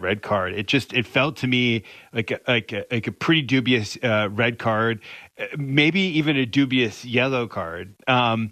red card. It felt to me like a pretty dubious red card, maybe even a dubious yellow card. I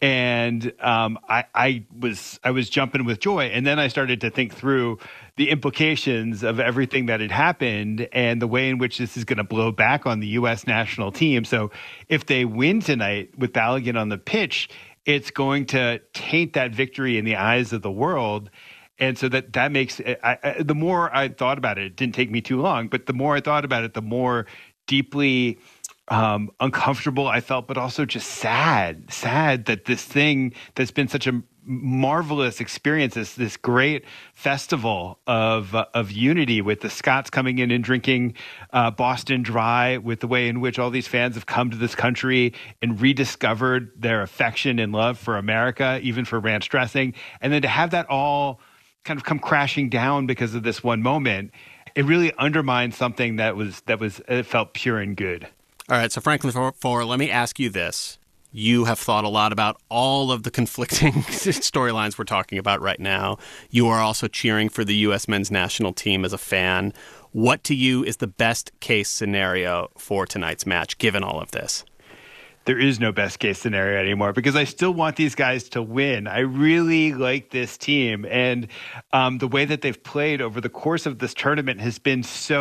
was jumping with joy, and then I started to think through the implications of everything that had happened and the way in which this is going to blow back on the U.S. national team. So if they win tonight with Balogun on the pitch, it's going to taint that victory in the eyes of the world. And so that makes the more I thought about it didn't take me too long, but the more I thought about it, the more deeply uncomfortable I felt, but also just sad that this thing that's been such a marvelous experience, this great festival of unity, with the Scots coming in and drinking Boston Dry, with the way in which all these fans have come to this country and rediscovered their affection and love for America, even for ranch dressing, and then to have that all kind of come crashing down because of this one moment, it really undermined something that it felt pure and good. All right, so Franklin Foer, let me ask you this. You have thought a lot about all of the conflicting storylines we're talking about right now. You are also cheering for the U.S. men's national team as a fan. What to you is the best case scenario for tonight's match, given all of this? There is no best case scenario anymore, because I still want these guys to win. I really like this team, and the way that they've played over the course of this tournament has been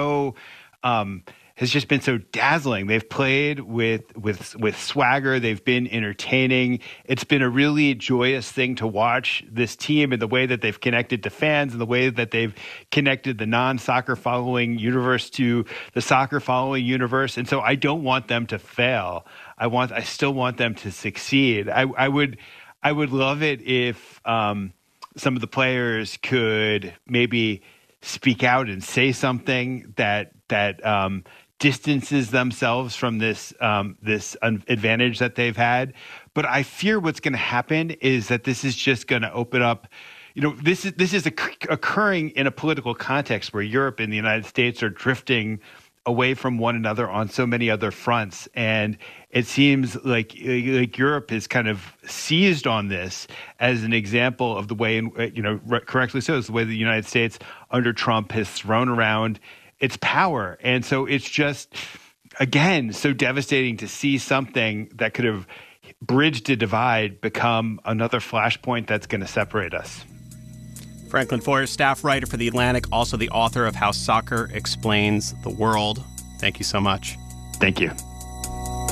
has just been so dazzling. They've played with swagger. They've been entertaining. It's been a really joyous thing to watch this team, and the way that they've connected to fans, and the way that they've connected the non-soccer following universe to the soccer following universe. And so I don't want them to fail. I still want them to succeed. I would love it if some of the players could maybe speak out and say something that distances themselves from this advantage that they've had. But I fear what's going to happen is that this is just going to open up. This is occurring in a political context where Europe and the United States are drifting away from one another on so many other fronts, and it seems like Europe is kind of seized on this as an example of the way, correctly so, is the way the United States under Trump has thrown around its power. And so it's just, again, so devastating to see something that could have bridged a divide become another flashpoint that's going to separate us. Franklin Foer, staff writer for The Atlantic, also the author of How Soccer Explains the World. Thank you so much. Thank you.